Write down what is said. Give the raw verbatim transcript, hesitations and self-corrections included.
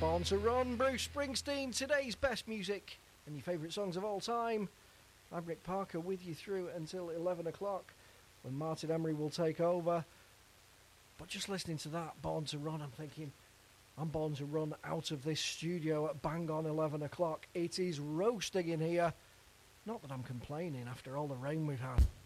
Born to Run, Bruce Springsteen, today's best music and your favourite songs of all time. I'm Rick Parker with you through until eleven o'clock when Martin Emery will take over. But just listening to that, Born to Run, I'm thinking, I'm born to run out of this studio at bang on eleven o'clock. It is roasting in here. Not that I'm complaining after all the rain we've had.